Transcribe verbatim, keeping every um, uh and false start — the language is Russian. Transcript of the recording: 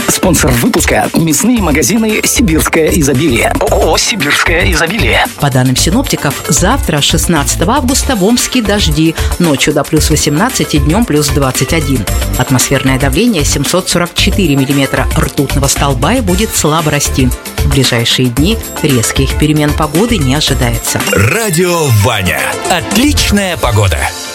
Спонсор выпуска – мясные магазины «Сибирское изобилие». ООО «Сибирское изобилие». По данным синоптиков, завтра, шестнадцатого августа, в Омске дожди. Ночью до плюс восемнадцать и днем плюс двадцать один. Атмосферное давление семьсот сорок четыре миллиметра ртутного столба и будет слабо расти. В ближайшие дни резких перемен погоды не ожидается. Радио Ваня. Отличная погода.